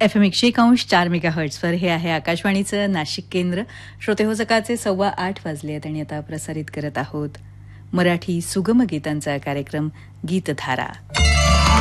FM 101.4 मेगाहर्ट्झवर हे आहे आकाशवाणीचं नाशिक केंद्र. श्रोते हो, सकाळचे 8:15 वाजले आहेत आणि आता प्रसारित करत आहोत मराठी सुगम गीतांचा कार्यक्रम गीतधारा.